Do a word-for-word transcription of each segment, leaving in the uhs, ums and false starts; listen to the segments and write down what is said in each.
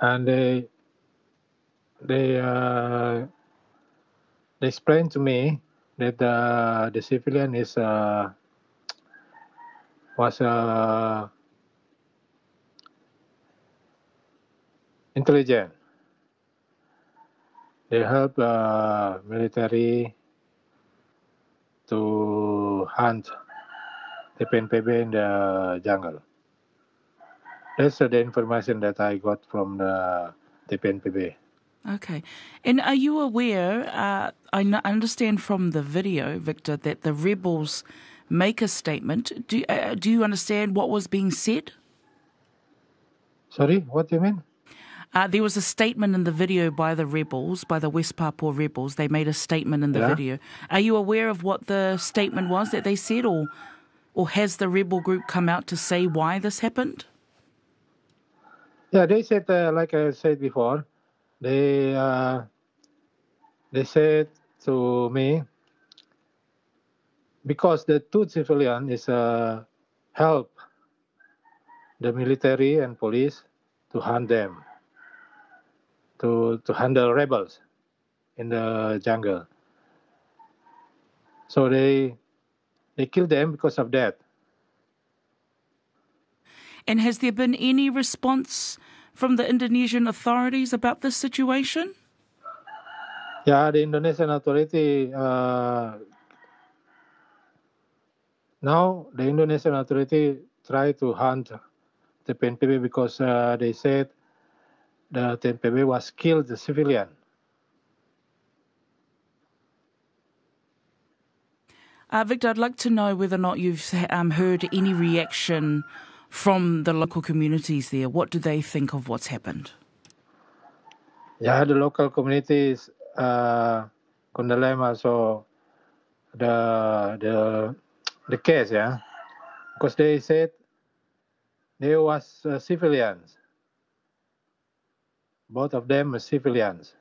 and they they uh, they explained to me that uh, the civilian is uh, was uh, intelligent. They help uh, military to hunt T P N P B in the jungle. That's uh, the information that I got from the T P N P B. Okay. And are you aware, uh, I n- understand from the video, Victor, that the rebels make a statement. Do, uh, do you understand what was being said? Sorry, what do you mean? Uh, there was a statement in the video by the rebels, by the West Papua rebels. They made a statement in the Yeah. video. Are you aware of what the statement was that they said, or or has the rebel group come out to say why this happened? Yeah, they said, uh, like I said before, they uh, they said to me, because the two civilian is uh, help the military and police to hunt them, to to handle rebels in the jungle. So they they kill them because of that. And has there been any response from the Indonesian authorities about this situation? Yeah, the Indonesian authority uh, now the Indonesian authority try to hunt the T P N P B because uh, they said the T P N P B was killed the civilian. Uh, Victor, I'd like to know whether or not you've um, heard any reaction from the local communities there. What do they think of what's happened? Yeah, the local communities uh, condemn also the the the case, yeah, because they said there was uh, civilians, both of them are civilians,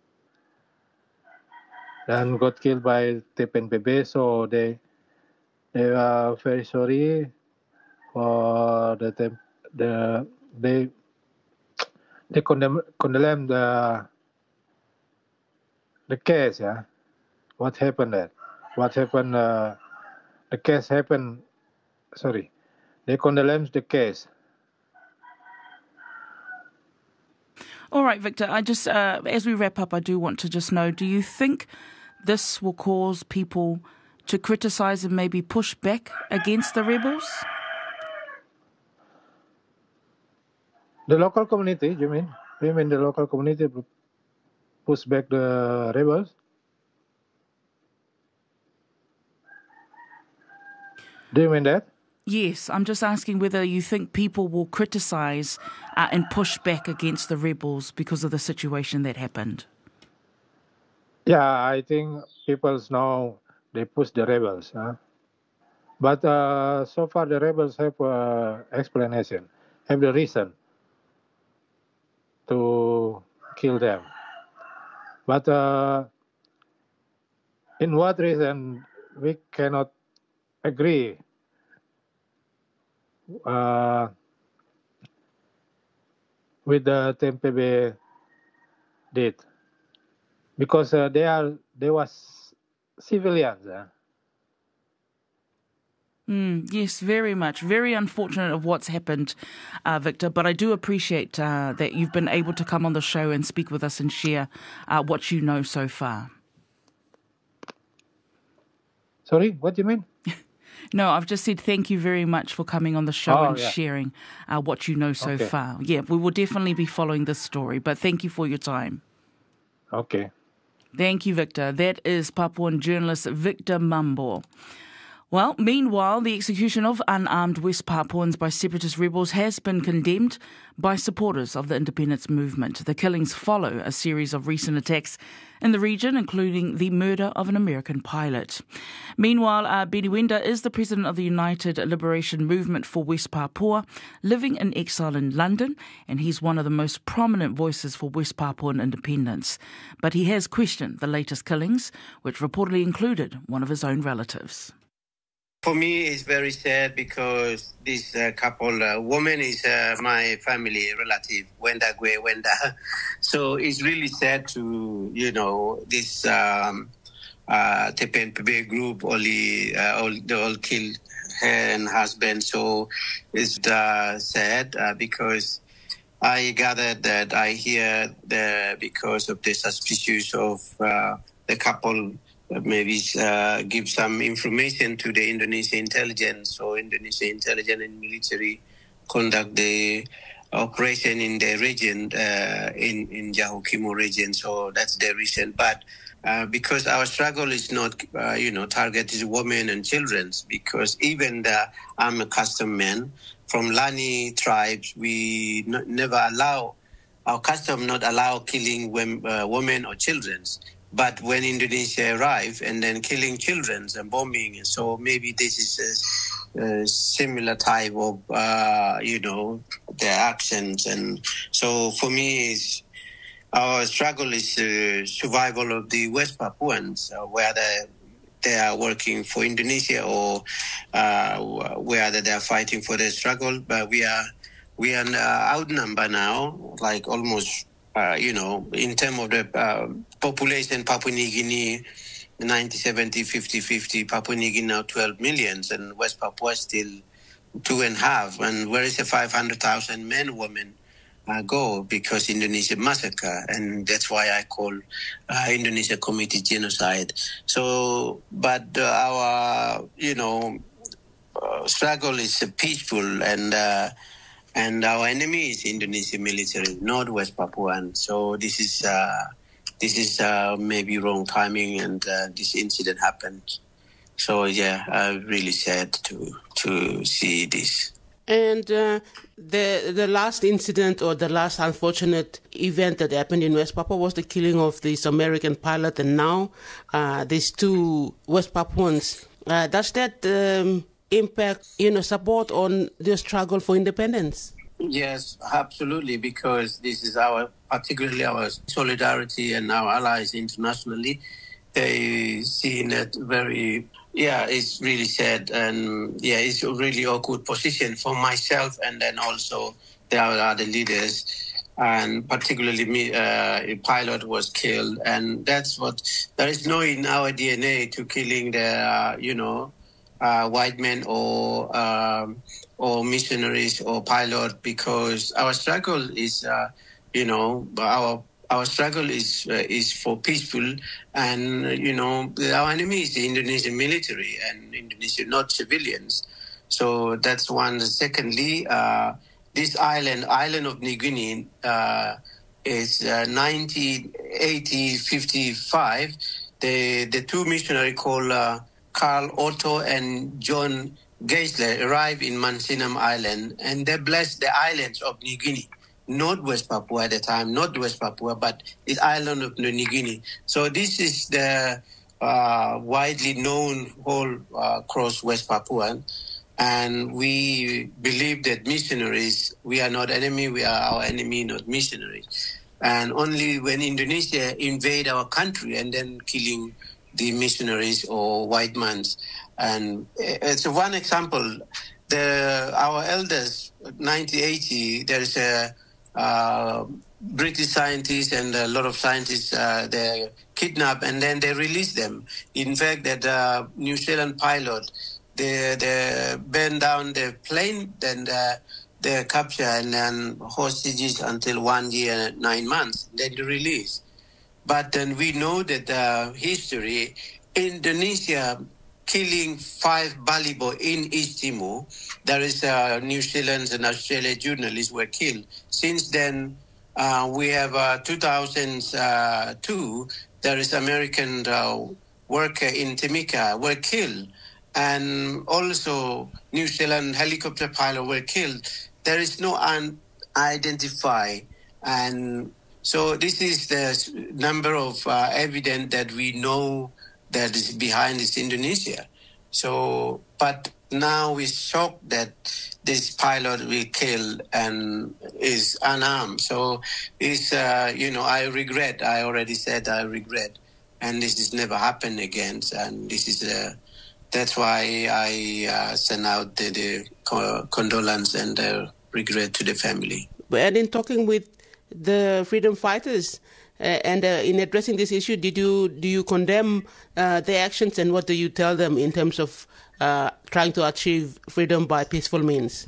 and got killed by T P N P B. So they they are very sorry for the the they they condemn condemn the the case, yeah. What happened there? What happened? Uh, the case happened. Sorry, they condemn the case. All right, Victor, I just, uh, as we wrap up, I do want to just know, do you think this will cause people to criticise and maybe push back against the rebels? The local community, you mean? You mean the local community push back the rebels? Do you mean that? Yes, I'm just asking whether you think people will criticise uh, and push back against the rebels because of the situation that happened. Yeah, I think people know they push the rebels. Huh? But uh, so far the rebels have uh, explanation, have the reason to kill them. But uh, in what reason we cannot agree uh, with the T P N P B did, because uh, they are they was civilians. Uh. Mm, yes, very much. Very unfortunate of what's happened, uh, Victor, but I do appreciate uh, that you've been able to come on the show and speak with us and share uh, what you know so far. Sorry, what do you mean? No, I've just said thank you very much for coming on the show Oh, and yeah. sharing uh, what you know so Okay. far. Yeah, we will definitely be following this story, but thank you for your time. Okay. Thank you, Victor. That is Papuan journalist Victor Mambo. Well, meanwhile, the execution of unarmed West Papuans by separatist rebels has been condemned by supporters of the independence movement. The killings follow a series of recent attacks in the region, including the murder of an American pilot. Meanwhile, uh, Benny Wenda is the president of the United Liberation Movement for West Papua, living in exile in London, and he's one of the most prominent voices for West Papuan independence. But he has questioned the latest killings, which reportedly included one of his own relatives. for me, it's very sad because this uh, couple, uh, woman is uh, my family relative, Wenda Gwe Wenda. So it's really sad to, you know, this um, uh, Tepen Pebe group only, uh, all, they all killed her and husband. So it's uh, sad uh, because I gathered that I hear that because of the suspicious of uh, the couple, maybe uh, give some information to the Indonesian intelligence, so Indonesian intelligence and military conduct the operation in the region, uh, in, in Johor Bahru region. So that's the reason. But uh, because our struggle is not, uh, you know, targeted women and children, because even the I'm a custom man from Lani tribes, we n- never allow, our custom not allow killing women, uh, women or children. But when Indonesia arrived and then killing children and bombing, so maybe this is a, a similar type of, uh, you know, their actions. And so for me, it's, our struggle is the survival of the West Papuans, uh, whether they are working for Indonesia or uh, whether they are fighting for the struggle. But we are we are uh, outnumbered now, like almost. Uh, you know, in terms of the uh, population, Papua New Guinea, nineteen seventy, fifty fifty, Papua New Guinea now twelve millions, and West Papua still two and a half. And where is the five hundred thousand men, women uh, go? Because Indonesia massacre, and that's why I call uh, Indonesia committed genocide. So, but uh, our, you know, uh, struggle is uh, peaceful, and uh, And our enemy is Indonesian military, not West Papuan. So this is uh, this is uh, maybe wrong timing, and uh, this incident happened. So yeah, I'm really sad to to see this. And uh, the the last incident or the last unfortunate event that happened in West Papua was the killing of this American pilot, and now uh, these two West Papuans. Uh, does that um, impact, you know, support on the struggle for independence? Yes, absolutely, because this is our, particularly our solidarity and our allies internationally. They see it very, yeah, it's really sad, and yeah, it's a really awkward position for myself, and then also there are other leaders, and particularly me, uh, a pilot was killed, and that's what, there is no in our D N A to killing the, uh, you know, Uh, white men or um, or missionaries or pilot, because our struggle is, uh, you know, our our struggle is uh, is for peaceful, and you know, our enemy is the Indonesian military and Indonesia, not civilians. So that's one. Secondly, uh, this island, island of New Guinea, uh, is uh, nineteen eighty fifty-five. The the two missionaries called Uh, Carl Otto and John Geisler arrived in Mansinam Island, and they blessed the islands of New Guinea, not West Papua at the time, not West Papua, but the island of New Guinea. So this is the uh, widely known whole uh, across West Papua, and we believe that missionaries, we are not enemy, we are our enemy, not missionaries. And only when Indonesia invade our country and then killing the missionaries or white men. And it's one example. The our elders, nineteen eighty, there's a uh, British scientist and a lot of scientists, uh, they kidnapped and then they released them. In fact, that uh, New Zealand pilot, they, they burned down the plane, then uh, they capture and then hostages until one year, nine months, then they release. But then we know that uh, history, Indonesia killing five Balibo in East Timor. There is uh, New Zealand and Australia journalists were killed. Since then, uh, we have uh, two thousand two, there is American uh, worker in Timika were killed. And also New Zealand helicopter pilot were killed. There is no unidentified. And so this is the number of uh, evidence that we know that is behind this Indonesia. So, but now we're shocked that this pilot will kill and is unarmed. So it's, uh, you know, I regret, I already said I regret, and this has never happened again. And this is a, that's why I uh, send out the, the condolence and the regret to the family. And in talking with the freedom fighters uh, and uh, in addressing this issue, did you do you condemn uh, their actions, and what do you tell them in terms of uh, trying to achieve freedom by peaceful means?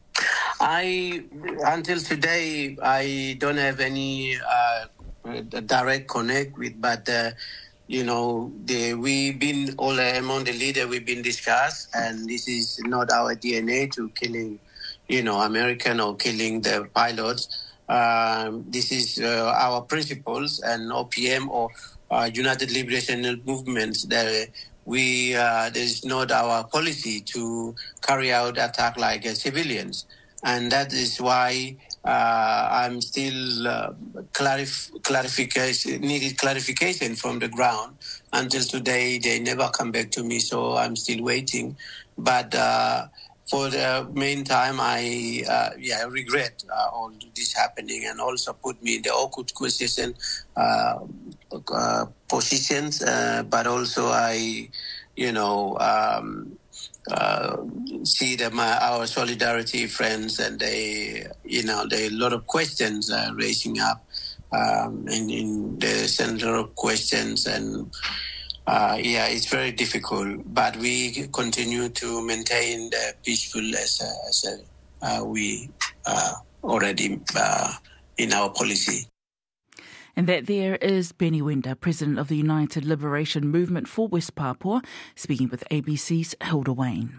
I, until today, I don't have any uh, direct connect with, but, uh, you know, the, we've been, all among the leader, we've been discussed, and this is not our D N A to killing, you know, American or killing the pilots. Um, this is uh, our principles, and O P M or uh, United Liberation Movements that we, uh, there's not our policy to carry out attack like uh, civilians. And that is why uh, I'm still uh, clarif- clarification, needed clarification from the ground. Until today, they never come back to me, so I'm still waiting. But uh, for the meantime, I uh, yeah regret uh, all this happening, and also put me in the awkward position, uh, uh, positions. Uh, but also, I, you know. Um, Uh, see that my our solidarity friends, and they, you know, there are a lot of questions uh, raising up um, in, in the center of questions, and uh, yeah, it's very difficult. But we continue to maintain the peaceful as a, as a, uh, we uh, already uh, in our policy. And that there is Benny Wenda, President of the United Liberation Movement for West Papua, speaking with A B C's Hilda Wayne.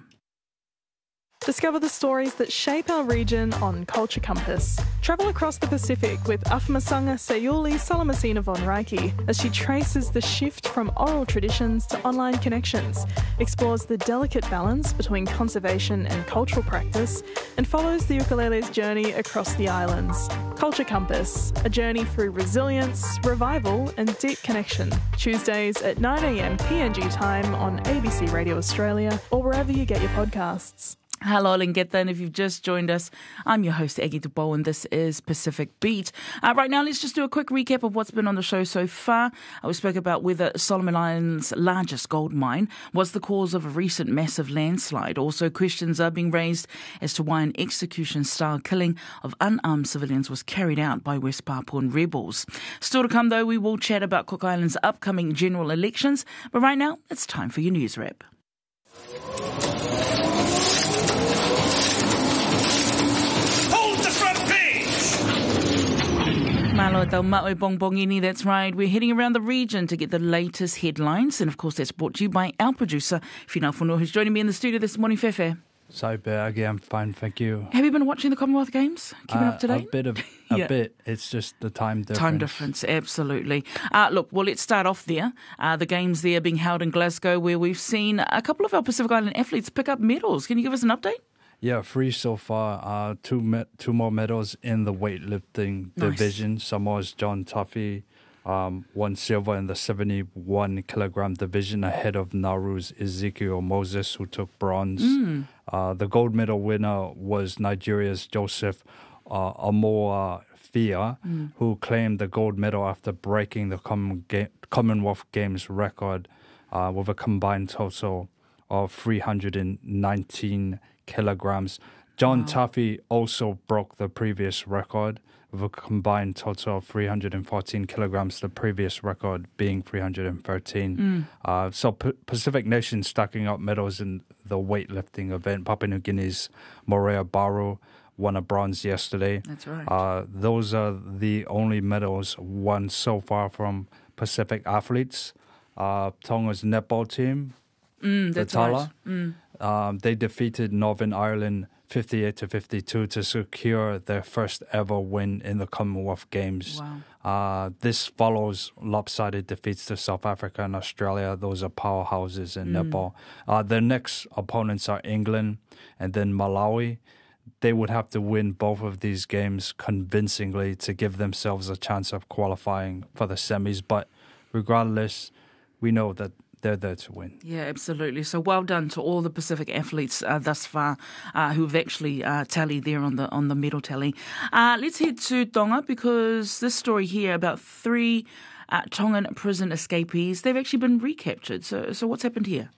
Discover the stories that shape our region on Culture Compass. Travel across the Pacific with Afamasanga Sayuli Salamasina von Reiki as she traces the shift from oral traditions to online connections, explores the delicate balance between conservation and cultural practice, and follows the ukulele's journey across the islands. Culture Compass, a journey through resilience, revival and deep connection. Tuesdays at nine a.m. P N G time on A B C Radio Australia or wherever you get your podcasts. Hello, Lingeta, and if you've just joined us, I'm your host, Aggie Dubois, and this is Pacific Beat. Uh, right now, let's just do a quick recap of what's been on the show so far. Uh, we spoke about whether Solomon Islands' largest gold mine was the cause of a recent massive landslide. Also, questions are being raised as to why an execution-style killing of unarmed civilians was carried out by West Papuan rebels. Still to come, though, we will chat about Cook Island's upcoming general elections. But right now, it's time for your news wrap. Malo tau maoi bongbongini, that's right. We're heading around the region to get the latest headlines. And of course, that's brought to you by our producer, Fina Funo, who's joining me in the studio this morning. Fefe. So, Aggie, I'm fine, thank you. Have you been watching the Commonwealth Games? Keeping uh, up to date? A bit of, a yeah. bit. It's just the time difference. Time difference, absolutely. Uh, look, well, let's start off there. Uh, the games there being held in Glasgow, where we've seen a couple of our Pacific Island athletes pick up medals. Can you give us an update? Yeah, three so far. Uh, two me- two more medals in the weightlifting Nice. division. Samoa's John Tuffy um, won silver in the seventy-one kilogram division ahead of Nauru's Ezekiel Moses, who took bronze. Mm. Uh, the gold medal winner was Nigeria's Joseph uh, Amoa Fia, mm. who claimed the gold medal after breaking the Common Ga- Commonwealth Games record uh, with a combined total of three hundred nineteen kilograms. John wow. Tuffy also broke the previous record with a combined total of three hundred fourteen kilograms, the previous record being three hundred thirteen. Mm. Uh, so P- Pacific nations stacking up medals in the weightlifting event. Papua New Guinea's Morea Baro won a bronze yesterday. That's right. Uh, those are the only medals won so far from Pacific athletes. Uh, Tonga's netball team, mm, that's the Tala, right. Mm. Um, they defeated Northern Ireland fifty-eight to fifty-two to secure their first ever win in the Commonwealth Games. Wow. Uh, this follows lopsided defeats to South Africa and Australia. Those are powerhouses in mm. netball. Uh, their next opponents are England and then Malawi. They would have to win both of these games convincingly to give themselves a chance of qualifying for the semis. But regardless, we know that they're there to win. Yeah, absolutely. So well done to all the Pacific athletes uh, thus far uh, who've actually uh, tallied there on the on the medal tally. Uh, let's head to Tonga, because this story here about three uh, Tongan prison escapees, they've actually been recaptured. So, so what's happened here?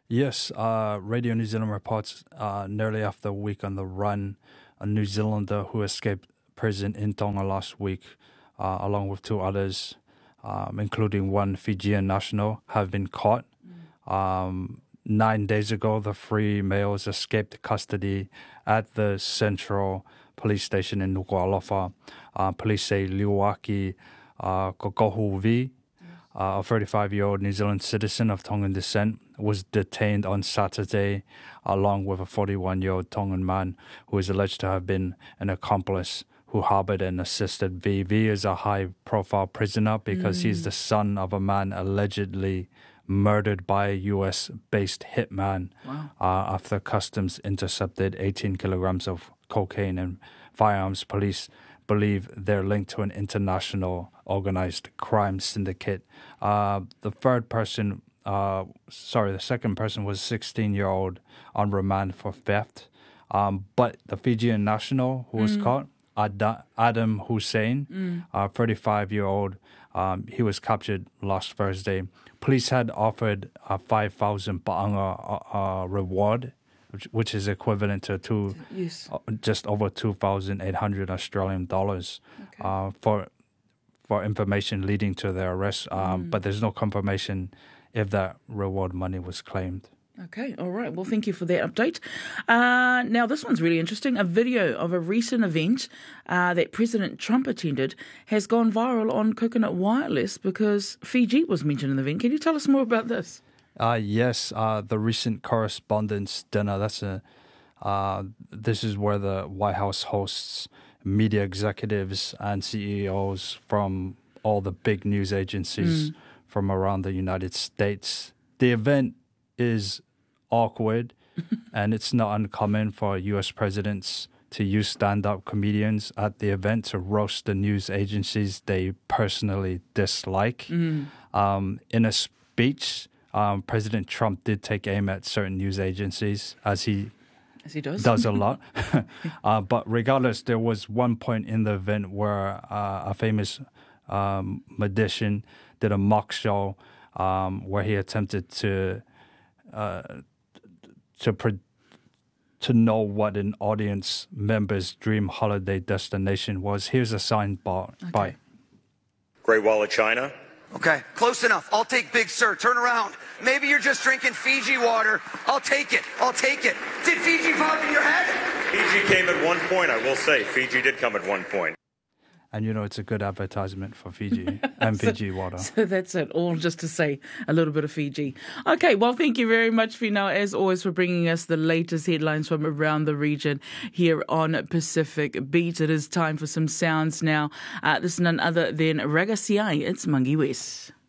Yes, uh, Radio New Zealand reports uh, nearly after a week on the run, a New Zealander who escaped prison in Tonga last week, uh, along with two others, um, including one Fijian national, have been caught. Mm. Um, nine days ago, the three males escaped custody at the Central Police Station in Nuku'alofa. Uh, police say Liuaki uh, Kokohuvi, Uh, a thirty-five-year-old New Zealand citizen of Tongan descent, was detained on Saturday along with a forty-one-year-old Tongan man who is alleged to have been an accomplice who harbored and assisted V. V is a high-profile prisoner because mm. he's the son of a man allegedly murdered by a U S-based hitman wow. uh, after customs intercepted eighteen kilograms of cocaine and firearms. Police believe they're linked to an international organized crime syndicate. Uh, the third person, uh, sorry, the second person was a sixteen-year-old on remand for theft. Um, but the Fijian national who was mm. caught, Ad- Adam Hussein, mm. a thirty-five-year-old, um, he was captured last Thursday. Police had offered a five thousand pa'anga uh, reward, which, which is equivalent to two, yes. uh, just over two thousand eight hundred Australian dollars okay. uh, for for information leading to their arrest. Um, mm. But there's no confirmation if that reward money was claimed. Okay, all right. Well, thank you for that update. Uh, now, this one's really interesting. A video of a recent event uh, that President Trump attended has gone viral on Coconut Wireless because Fiji was mentioned in the event. Can you tell us more about this? Uh, yes, uh, the recent Correspondents' Dinner. That's a. Uh, this is where the White House hosts media executives and C E Os from all the big news agencies mm. from around the United States. The event is awkward, and it's not uncommon for U S presidents to use stand-up comedians at the event to roast the news agencies they personally dislike. Mm. Um, in a speech, um, President Trump did take aim at certain news agencies, as he As he does. does a lot. uh, but regardless, there was one point in the event where uh, a famous um, magician did a mock show um, where he attempted to uh, to pre- to know what an audience member's dream holiday destination was. Here's a signbar. Okay. By Great Wall of China. Okay, close enough. I'll take Big Sur. Turn around. Maybe you're just drinking Fiji water. I'll take it. I'll take it. Did Fiji pop in your head? Fiji came at one point, I will say. Fiji did come at one point. And, you know, it's a good advertisement for Fiji and so, Fiji water. So that's it, all just to say a little bit of Fiji. Okay, well, thank you very much, Fino, as always, for bringing us the latest headlines from around the region here on Pacific Beat. It is time for some sounds now. Uh, this is none other than Ragasiai. It's Mangi West.